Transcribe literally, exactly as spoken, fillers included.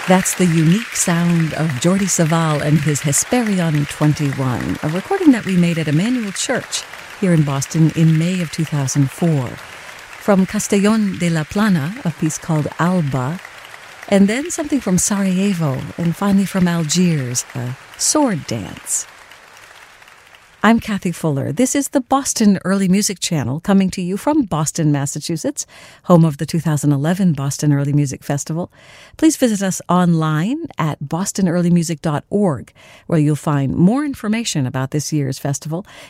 That's the unique sound of Jordi Savall and his Hesperion twenty-one, a recording that we made at Emmanuel Church here in Boston in May of two thousand four. From Castellón de la Plana, a piece called Alba, and then something from Sarajevo, and finally from Algiers, a sword dance. I'm Kathy Fuller. This is the Boston Early Music Channel, coming to you from Boston, Massachusetts, home of the two thousand eleven Boston Early Music Festival. Please visit us online at boston early music dot org, where you'll find more information about this year's festival